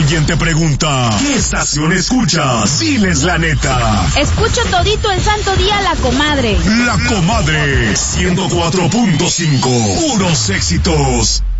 alguien te pregunta, ¿qué estación escuchas? Diles la neta. Escucho todito el santo día La Comadre. La Comadre, 104.5, puros éxitos.